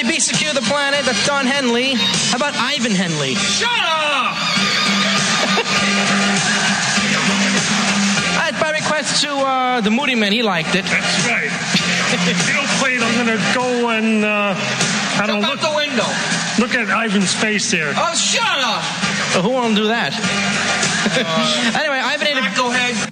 be secure the planet. That's Don Henley. How about Ivan Henley? Shut up! By request to the Moody Man, he liked it. That's right. If you don't play it, I'm going to go and, Jump out the window. Look at Ivan's face there. Oh, shut up! Who won't do that? Anyway, Ivan ate a... Go ahead.